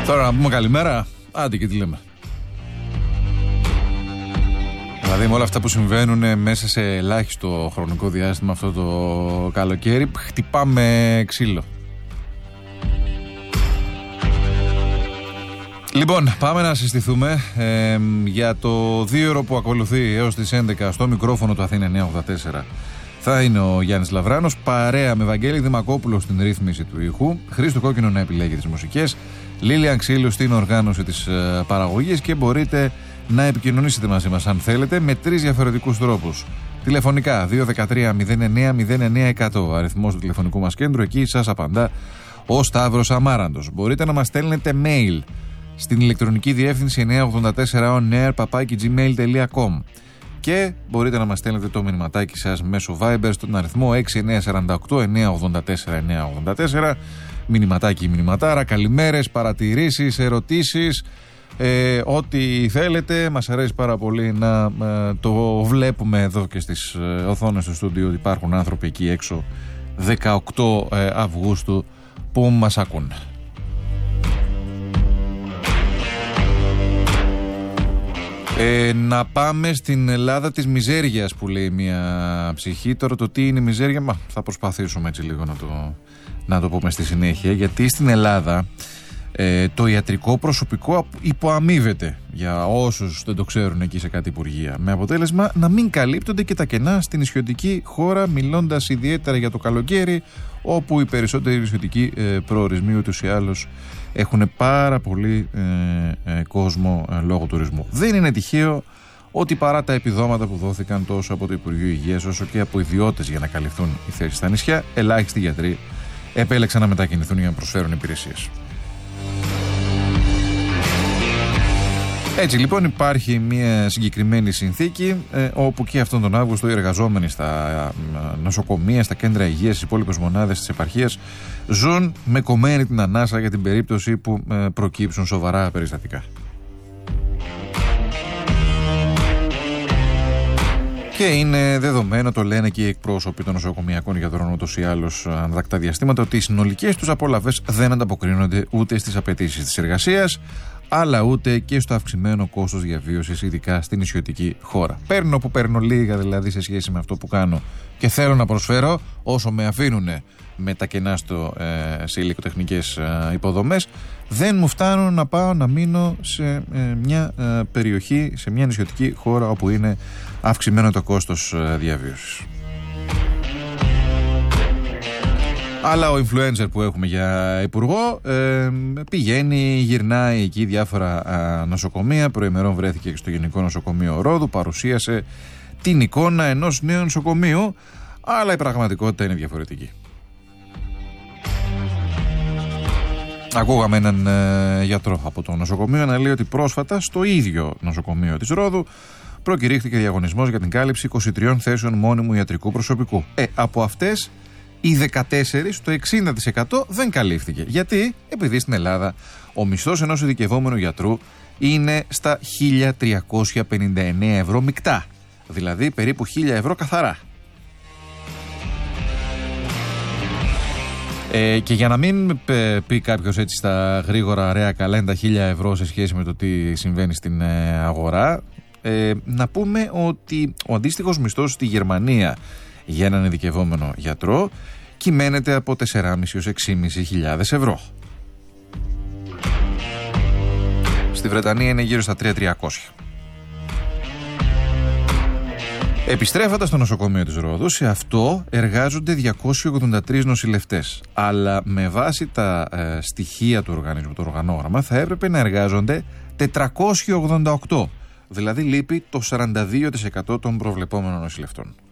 Τώρα να πούμε καλημέρα. Άντε και τι λέμε. Δηλαδή με όλα αυτά που συμβαίνουν μέσα σε ελάχιστο χρονικό διάστημα αυτό το καλοκαίρι, χτυπάμε ξύλο. Λοιπόν, πάμε να συστηθούμε για το 2ωρο που ακολουθεί έως τις 11 στο μικρόφωνο του Αθήνα 984. Θα είναι ο Γιάννης Λαβράνος, παρέα με Βαγγέλη Δημακόπουλο στην ρύθμιση του ήχου, Χρήστο Κόκκινο να επιλέγει τις μουσικές, Λίλιαν Ξύλου στην οργάνωση της παραγωγής και μπορείτε να επικοινωνήσετε μαζί μας αν θέλετε με 3 διαφορετικούς τρόπους. Τηλεφωνικά 213-09-09-100, αριθμός του τηλεφωνικού μας κέντρου, εκεί σας απαντά ο Σταύρος Αμάραντος. Μπορείτε να μας στέλνετε mail στην ηλεκτρονική διεύθυνση 984onair@gmail.com και μπορείτε να μας στέλνετε το μηνυματάκι σας μέσω Viber στον αριθμό 6948-984-984. Μηνυματάκι ή μηνυματάρα, καλημέρες, παρατηρήσεις, ερωτήσεις, ό,τι θέλετε. Μας αρέσει πάρα πολύ να το βλέπουμε εδώ και στις οθόνες του στούντιο ότι υπάρχουν άνθρωποι εκεί έξω 18 Αυγούστου που μας ακούν. Να πάμε στην Ελλάδα της μιζέριας που λέει μια ψυχή. Τώρα το τι είναι η μιζέρια, θα προσπαθήσουμε έτσι λίγο να το πούμε στη συνέχεια, γιατί στην Ελλάδα το ιατρικό προσωπικό υποαμείβεται, για όσους δεν το ξέρουν εκεί σε κάτι υπουργεία, με αποτέλεσμα να μην καλύπτονται και τα κενά στην νησιωτική χώρα, μιλώντας ιδιαίτερα για το καλοκαίρι, όπου οι περισσότεροι νησιωτικοί προορισμοί ούτως ή άλλως έχουν πάρα πολύ κόσμο λόγω τουρισμού. Δεν είναι τυχαίο ότι παρά τα επιδόματα που δόθηκαν τόσο από το Υπουργείο Υγείας όσο και από ιδιώτες για να καλυφθούν οι θέσεις στα νησιά, ελάχιστοι γιατροί επέλεξαν να μετακινηθούν για να προσφέρουν υπηρεσίες. Έτσι λοιπόν υπάρχει μια συγκεκριμένη συνθήκη όπου και αυτόν τον Αύγουστο οι εργαζόμενοι στα νοσοκομεία, στα κέντρα υγείας, στις υπόλοιπες μονάδες της επαρχίας ζουν με κομμένη την ανάσα για την περίπτωση που προκύψουν σοβαρά περιστατικά. Και είναι δεδομένο, το λένε και οι εκπρόσωποι των νοσοκομειακών γιατρών ούτως ή άλλως ανδακτά διαστήματα, ότι οι συνολικές τους απολαβές δεν ανταποκρίνονται ούτε στις απαιτήσεις της εργασίας, αλλά ούτε και στο αυξημένο κόστος διαβίωσης, ειδικά στην νησιωτική χώρα. Παίρνω που παίρνω λίγα δηλαδή σε σχέση με αυτό που κάνω και θέλω να προσφέρω, όσο με αφήνουν με τα κενά σε υλικοτεχνικές υποδομές, δεν μου φτάνουν να πάω να μείνω σε μια περιοχή, σε μια νησιωτική χώρα όπου είναι αυξημένο το κόστος διαβίωσης. Αλλά ο influencer που έχουμε για υπουργό πηγαίνει, γυρνάει εκεί διάφορα νοσοκομεία. Προημερών βρέθηκε στο Γενικό Νοσοκομείο Ρόδου, παρουσίασε την εικόνα ενός νέου νοσοκομείου, αλλά η πραγματικότητα είναι διαφορετική. Ακούγαμε έναν γιατρό από το νοσοκομείο να λέει ότι πρόσφατα στο ίδιο νοσοκομείο της Ρόδου προκηρύχθηκε διαγωνισμός για την κάλυψη 23 θέσεων μόνιμου ιατρικού προσωπικού. Από αυτές οι 14, το 60% δεν καλύφθηκε. Γιατί? Επειδή στην Ελλάδα ο μισθός ενός ειδικευόμενου γιατρού είναι στα 1.359 ευρώ μεικτά. Δηλαδή περίπου 1.000 ευρώ καθαρά. Και για να μην πει κάποιος έτσι στα γρήγορα ρέα καλά είναι τα 1.000 ευρώ σε σχέση με το τι συμβαίνει στην αγορά, να πούμε ότι ο αντίστοιχος μισθός στη Γερμανία για έναν ειδικευόμενο γιατρό κυμαίνεται από 4.500 έως 6.500 ευρώ. Στη Βρετανία είναι γύρω στα 3.300. Επιστρέφοντας στο νοσοκομείο της Ρόδου, σε αυτό εργάζονται 283 νοσηλευτές. Αλλά με βάση τα στοιχεία του οργανισμού, το οργανόγραμμα, θα έπρεπε να εργάζονται 488. Δηλαδή λείπει το 42% των προβλεπόμενων νοσηλευτών.